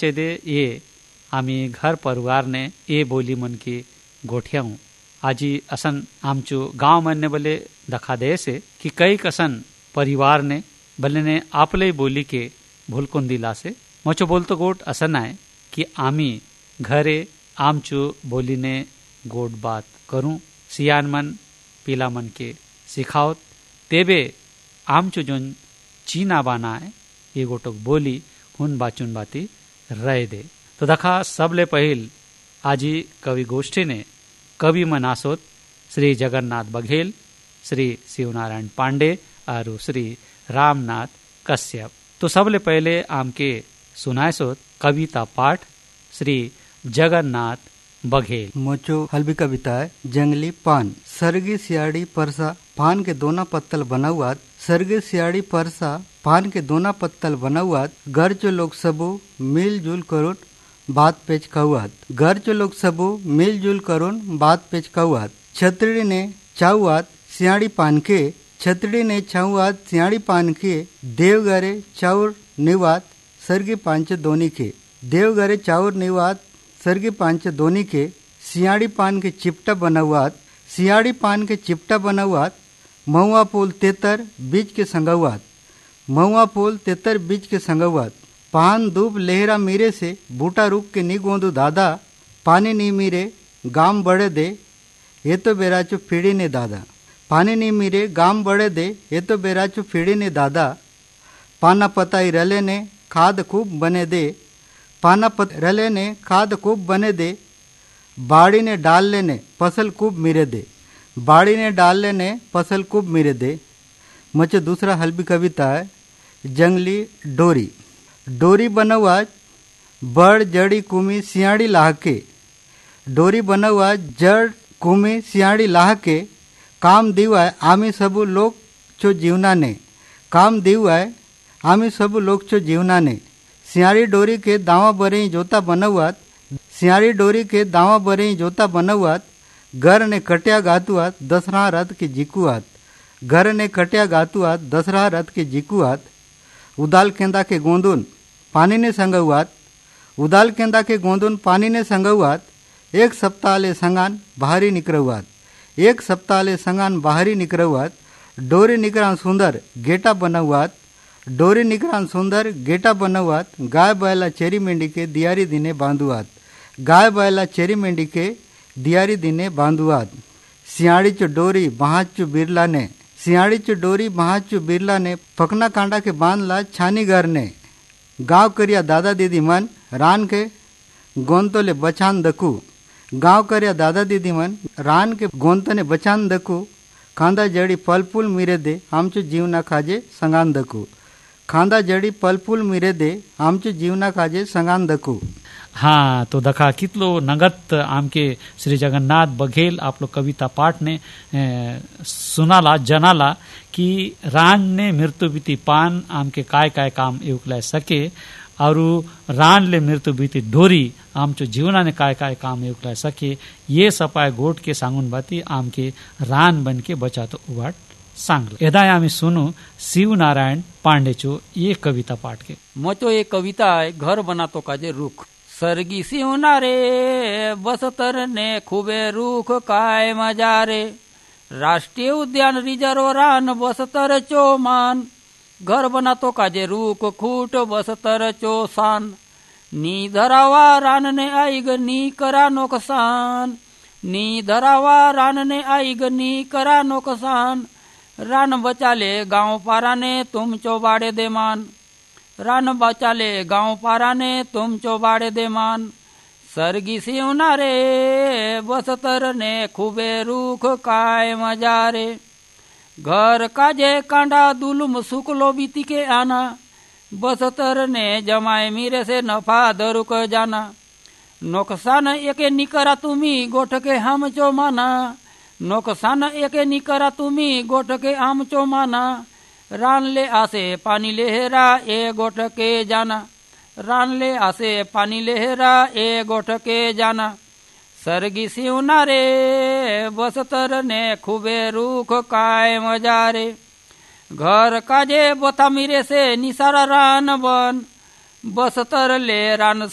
बच्चे दे ये आम्ही घर परिवार ने ये बोली मन की गोठ्याऊ आजी असन आमचो गांव मन बले दखा दे से कि कई कसन परिवार ने बले ने आपले बोली के भूलकुन दिला से मचो बोलतो गोट असन आहे कि आम्ही घरे आमचो बोली ने गोट बात करूं सियान मन पीला मन के सिखाओ तेबे आमचो जोन चीना बाना है ये गोटोक बोली हुन बाचुन बाती रह दे। तो दखा सबले पहिल आजी कवि गोष्ठी ने कवि मनासोत श्री जगन्नाथ बघेल, श्री शिवनारायण पांडे और श्री रामनाथ कश्यप। तो सबले पहले आमके सुनाए सोत कविता पाठ श्री जगन्नाथ बघेल। मोचो हल्बी कविता है जंगली पान। सरगी सियाड़ी परसा पान के दोना पत्तल बनाउआत, सरगी सियाड़ी परसा पान के दोना पत्तल बनाउआत, घर चो लोग सबो मिलजुल करून बात पेच कहुआत, घर चो लोग सबो मिलजुल करून बात पेच कहुआत। छतड़ी ने चाहुआत सियाड़ी पान के, छतड़ी ने चाहुआत सियाड़ी पान के, देवगरे चाउर निवात सरगी पांच दोनी के, देवगरे चाउर निवात सरगी पांच दोनी के, सियाड़ी पान के चिपटा बनाउआत, सियाड़ी पान के चिपटा बनाउआत, महुआ पोल तेतर बीज के संगवात, महुआ पोल तेतर बीज के संगवात, पान दूब लेहरा मीरे से बूटा रुक के नी गोंदू दादा, पानी नी मीरे गाम बड़े दे ये तो बेराचो फीड़ी ने दादा, पानी नी मीरे गाम बड़े दे ये तो बेराचो फीड़ी ने दादा, पाना पताई रले ने खाद खूब बने दे, पाना पत रले ने खाद खूब बने दे, बाड़ी ने डाल लेने फसल खूब मिरे दे, बाड़ी ने डाल लेने फसल खूब मिरे दे। मुझे दूसरा हल्बी कविता है जंगली डोरी। डोरी बनवा बड़ जड़ी कुमी सियाड़ी लाह के, डोरी बनवा जड़ कुमी सियाड़ी लाह के, काम दीवाय आमी सबू लोग चो जीवना ने, काम दीवाय आमी सबू लोग चो जीवना ने। सियाड़ी डोरी के दावा बरे जोता बनवात, सियाड़ी डोरी के दावा बरे जोता बनवात, घर ने कटिया गातुआत दसरा रथ के जिकुआत, घर ने कटिया गातुआत दसरा रथ के जिकुआत। उदाल केंदा के गोंदुन पानी ने संगवात, उदाल केंदा के गोंदुन पानी ने संगवात, एक सप्ताह ले संगान बाहरी निकरवात, एक सप्ताह ले संगान बाहरी निकरवात। डोरी निकरान सुंदर गेटा बनवात, डोरी निकरान सुंदर गेटा बनवात, गाय बैला चेरी मेंढी के दियारी दिने बांधुआत, गाय बैला चेरी मेंढी के दियारी दिने बांधुआत। सियाड़ी चो डोरी बहाचू बिरला ने, सियाड़ी चो डोरी बहाचू बिरला ने, पकना कांडा के बांध ला छानी घर ने, गाँव करिया दादा दीदी मन रान के गोंतोले बचान दकू, गाँव करिया दादा दीदी मन रान के गोंतने बचान दकू, खांदा जड़ी फल फूल मिरे दे आमचो जीवना खाजे संगान दकू, खांदा जड़ी फल फूल मिरे दे आमचो जीवना खाजे संगान दकू। हाँ, तो दखा कितलो नगत आमके श्री जगन्नाथ बघेल आप लोग कविता पाठ ने सुनाला जनाला कि रान ने मृत्यु बीती पान आमके काय काय काम युकला सके और रान ले मृत्यु बीती डोरी आमचो जीवना ने काय काय काम युकला सके ये सपाय गोट के सांगून बाती आमके रान बन के बचा तो उवाट सांगल। यदा आम्ही सुनू शिवनारायण पांडेचो ये कविता पाठ के। मचो ये कविता है घर बनातो काजे रुख। सरगी सिवना रे बसतर ने खूबे रूख काय मजारे, राष्ट्रीय उद्यान रिजर्व रान बसतर चोमान, घर बनातो काजे रूख खूट बसतर चोसान, नी धरावा रान ने आईग नी करा नोकसान, नी धरावा रान ने आईग नी करा नोकसान, रान बचाले गाँव पारा ने तुम चौबाड़े दे मान, रान बचाले गाँव पारा ने तुम चौबाड़े दे मान, सरगी सिवना रे बसतर ने खूबे रूख काय मजारे, घर काजे कांडा दुलुम सुकलो बीती के आना, बसतर ने जमाए मीरे से नफा दरुक जाना, नुकसान एके निकरा तुम्ही गोठ के हम चो माना, नुकसान एके निकरा तुम्ही गोठ के हम चो माना, रान ले आसे पानी लेहरा ए गोठ के जाना, रान ले आसे पानी लेहरा ए गोठ के जाना, सरगी सिवना रे बसतर ने खूबे रूख काय मजारे, घर काजे बोथा मीरे से निसारा रान बन, बसतर ले रान